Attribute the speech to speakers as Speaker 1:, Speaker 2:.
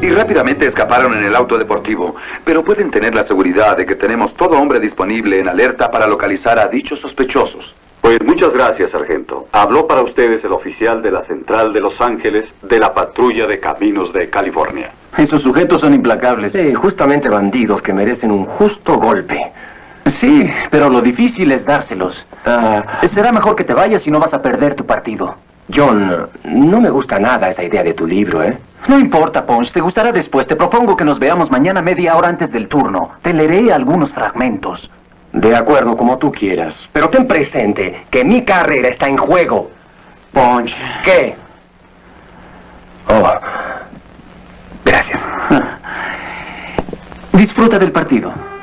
Speaker 1: y rápidamente escaparon en el auto deportivo. Pero pueden tener la seguridad de que tenemos todo hombre disponible en alerta para localizar a dichos sospechosos.
Speaker 2: Pues muchas gracias, sargento. Habló para ustedes el oficial de la Central de Los Ángeles de la Patrulla de Caminos de California.
Speaker 3: Esos sujetos son implacables.
Speaker 4: Sí, justamente bandidos que merecen un justo golpe.
Speaker 3: Sí, pero lo difícil es dárselos. Será mejor que te vayas y no vas a perder tu partido.
Speaker 4: John, no me gusta nada esa idea de tu libro, ¿eh?
Speaker 3: No importa, Punch, te gustará después. Te propongo que nos veamos mañana media hora antes del turno. Te leeré algunos fragmentos.
Speaker 4: De acuerdo, como tú quieras. Pero ten presente que mi carrera está en juego.
Speaker 3: Punch.
Speaker 4: ¿Qué? Oh, gracias.
Speaker 3: Disfruta del partido.